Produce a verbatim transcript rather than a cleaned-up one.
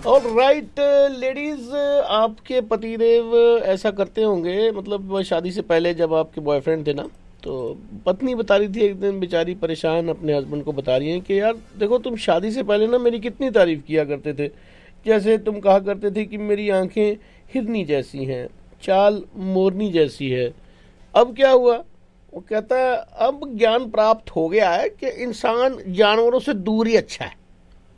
और right ladies, आपके पतिदेव ऐसा करते होंगे, मतलब शादी से पहले जब आपके बॉयफ्रेंड थे ना, तो पत्नी बता रही थी एक दिन, बेचारी परेशान अपने हस्बैंड को बता रही है कि यार देखो, तुम शादी से पहले ना मेरी कितनी तारीफ किया करते थे। जैसे तुम कहा करते थे कि मेरी आंखें हिरनी जैसी हैं, चाल मोरनी जैसी है। अब क्या हुआ? वो कहता है अब ज्ञान प्राप्त हो गया है कि इंसान जानवरों से दूर ही अच्छा है।